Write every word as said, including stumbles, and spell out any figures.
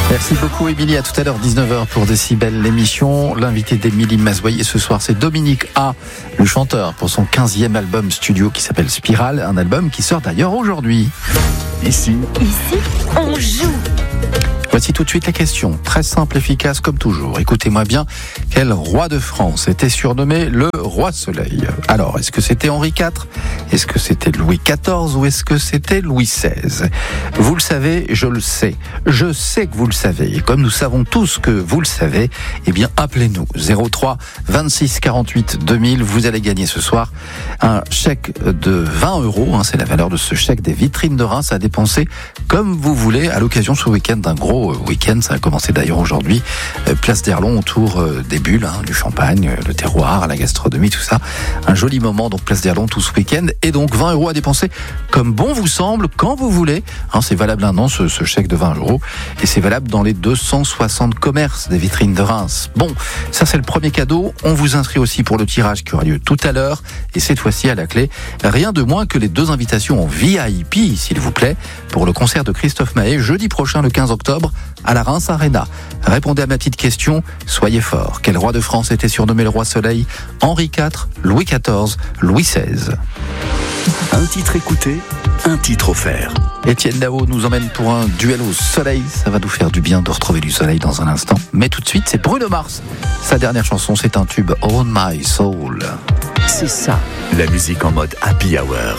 Merci beaucoup Émilie, à tout à l'heure dix-neuf heures pour Décibel, l'émission. L'invité d'Émilie Mazoyer ce soir, c'est Dominique A, le chanteur, pour son quinzième album studio qui s'appelle Spirale, un album qui sort d'ailleurs aujourd'hui. Ici, Ici, on joue. Voici tout de suite la question, très simple, efficace comme toujours. Écoutez-moi bien, quel roi de France était surnommé le Roi Soleil? Alors, est-ce que c'était Henri quatre? Est-ce que c'était Louis quatorze ou est-ce que c'était Louis seize? Vous le savez, je le sais. Je sais que vous le savez. Et comme nous savons tous que vous le savez, eh bien, appelez-nous. zéro trois vingt-six quarante-huit deux mille. Vous allez gagner ce soir un chèque de vingt euros. Hein, c'est la valeur de ce chèque des vitrines de Reims à dépenser comme vous voulez à l'occasion ce week-end d'un gros week-end. Ça a commencé d'ailleurs aujourd'hui. Place d'Erlon autour des bulles, hein, du champagne, le terroir, la gastronomie, tout ça. Un joli moment, donc Place d'Erlon tout ce week-end. Et donc vingt euros à dépenser comme bon vous semble, quand vous voulez. Hein, c'est valable un an, ce, ce chèque de vingt euros. Et c'est valable dans les deux cent soixante commerces des vitrines de Reims. Bon, ça c'est le premier cadeau. On vous inscrit aussi pour le tirage qui aura lieu tout à l'heure. Et cette fois-ci à la clé, rien de moins que les deux invitations en V I P, s'il vous plaît, pour le concert de Christophe Maé, jeudi prochain, le quinze octobre, à la Reims Arena. Répondez à ma petite question, soyez forts. Quel roi de France était surnommé le Roi Soleil? Henri quatre, Louis quatorze, Louis seize. un titre écouté, un titre offert. Étienne Dao nous emmène pour un duel au soleil. Ça va nous faire du bien de retrouver du soleil dans un instant. Mais tout de suite, c'est Bruno Mars. Sa dernière chanson, c'est un tube, Own My Soul. C'est ça, la musique en mode happy hour.